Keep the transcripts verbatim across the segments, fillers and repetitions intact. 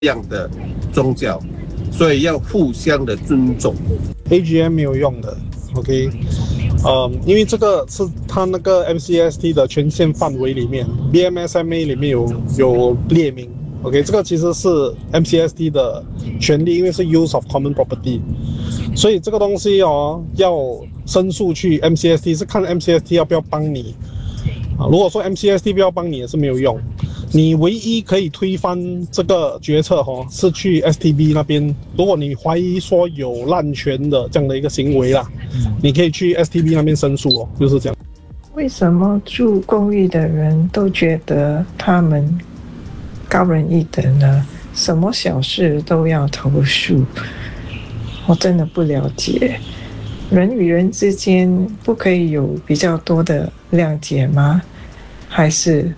样的宗教，所以要互相的尊重。 A G M 没有用的 ，OK， 呃，因为这个是它那个 M C S T 的权限范围里面 ，B M S M A 里面有有列明 ，OK， 这个其实是 M C S T 的权利，因为是 Use of Common Property， 所以这个东西哦要申诉去 M C S T 是看 M C S T 要不要帮你啊。如果说 M C S T 不要帮你也是没有用。你唯一可以推翻这个决策哦，是去 S T B 那边。如果你怀疑说有滥权的这样的一个行为啦，嗯、你可以去 S T B 那边申诉哦，就是这样。 为什么住公寓的人都觉得他们高人一等呢？什么小事都要投诉，我真的不了解。人与人之间不可以有比较多的谅解吗？还是？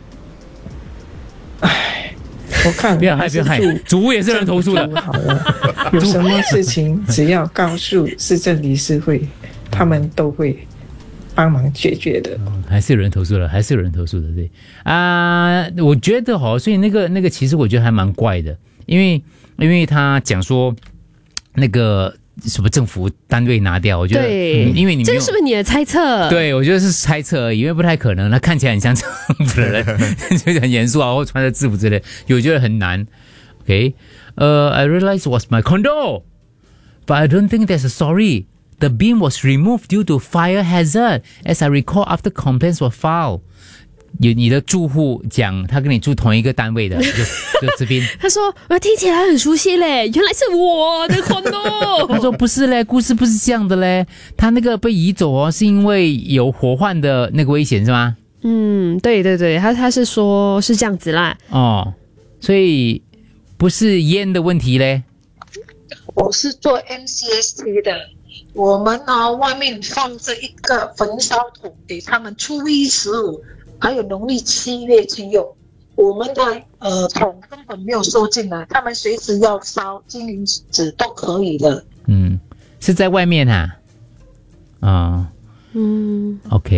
唉，我看不要害，不要害，主屋也是人投诉的。 好了，有什么事情只要告诉市政理事会，他们都会帮忙解决的。 嗯、还是有人投诉了，还是有人投诉的，对啊、呃。我觉得哈，所以那个那个其实我觉得还蛮怪的，因为因为他讲说那个。什么政府单位拿掉？我觉得， 对， 嗯、因为你这个是不是你的猜测？ 对，我觉得是猜测而已，因为不太可能。他看起来很像政府的人，就很严肃啊，或穿着制服之类，我觉得很难。Okay, uh, I realized it was my condo, but I don't think there's a sorry. The beam was removed due to fire hazard, as I recall after complaints were filed. 有你的住户讲他跟你住同一个单位的，就就这边。 他说我听起来很熟悉嘞，原来是我的 condo。 他说不是嘞，故事不是这样的嘞，他那个被移走哦，是因为有火患的那个危险是吗？ 嗯，对对对，他他是说是这样子啦。 哦，所以不是烟的问题嘞。 我是做 M C S T 的，我们呢、哦、外面放着一个焚烧桶给他们初一十五。还有农历七月去用，我们的呃桶根本没有收进来，他们随时要烧金银纸都可以的。 嗯，是在外面啊。啊、哦， 嗯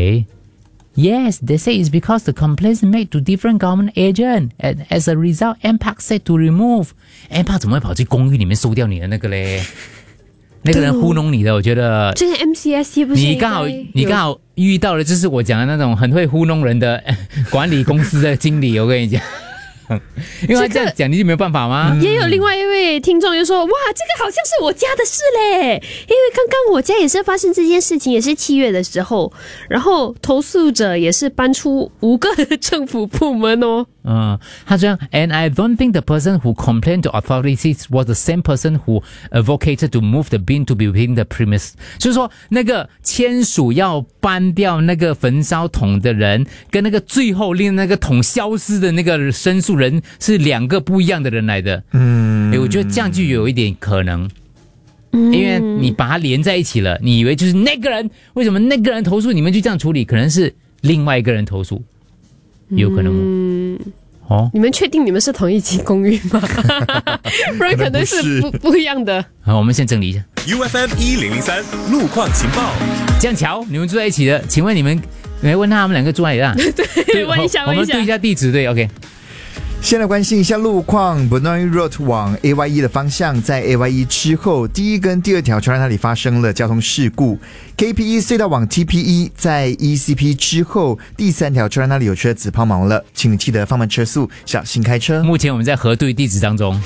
，OK。Yes, they say it's because the complaints made to different government agents, and as a result, M P A C said to remove. M P A C 怎么会跑去公寓里面收掉你的那个嘞？那个人糊弄你的，我觉得这个 M C S T 不是你刚好你刚好遇到的就是我讲的那种很会糊弄人的管理公司的经理，我跟你讲。因为他这样讲你就没有办法吗？ 也有另外一位听众就说，哇，这个好像是我家的事嘞，因为刚刚我家也是发生这件事情，也是七月的时候，然后投诉者也是搬出五个政府部门哦。 嗯，他这样 ，and I don't think the person who complained to authorities was the same person who advocated to move the bin to be within the premise。就是说，那个签署要搬掉那个焚烧桶的人，跟那个最后令那个桶消失的那个申诉人是两个不一样的人来的。嗯，诶，我觉得这样就有一点可能。因为你把它连在一起了，你以为就是那个人，为什么那个人投诉你们就这样处理？可能是另外一个人投诉，有可能哦。 嗯， 哦， 你们确定你们是同一级公寓吗？不然可能是不不一样的。 好，我们先整理一下。 U F M 一零零三路况情报。 这样巧，你们住在一起的，请问你们，你来问他们两个住哪里的？ 对，问一下， 我们对一下地址，对 ，OK。 先来关心一下路况 Benoi Road 往 A Y E 的方向，在 A Y E 之后，第一跟第二条桥那里发生了交通事故。K P E 隧道往 T P E 在 E C P 之后，第三条桥那里有车子抛锚了，请你记得放慢车速，小心开车。 目前我们在核对地址当中。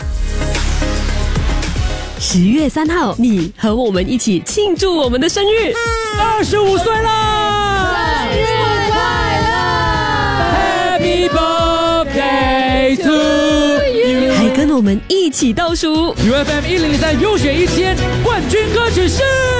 十月三号，你和我们一起庆祝我们的生日， 二十五岁了， 生日快乐 ，Happy Birthday to you， 还跟我们一起倒数 U F M 一零三优选一千冠军歌曲是。